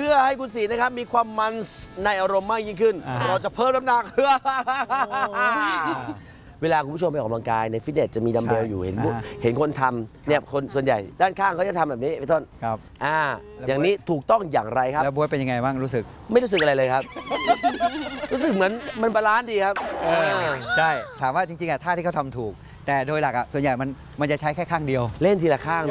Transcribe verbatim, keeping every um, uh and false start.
พื่อให้คุณสีนะครับมีความมันในอารมณ์มากยิ่งขึ้นเราจะเพิ่มน้ำหนัก เวลาคุณผู้ชมไปออกกำลังกายในฟิตเนสจะมีดัมเบลอยู่เห็นเห็นคนทำเนี่ยคนส่วนใหญ่ด้านข้างเขาจะทำแบบนี้พี่ต้นครับอ่าอย่างนี้ถูกต้องอย่างไรครับแล้วบ๊วยเป็นยังไงบ้างรู้สึกไม่รู้สึกอะไรเลยครับ รู้สึกเหมือนมันบาลานซ์ดีครับใช่ถามว่าจริงๆอ่ะท่าที่เขาทำถูกแต่โดยหลักอ่ะส่วนใหญ่มันมันจะใช้แค่ข้างเดียวเล่นทีละข้าง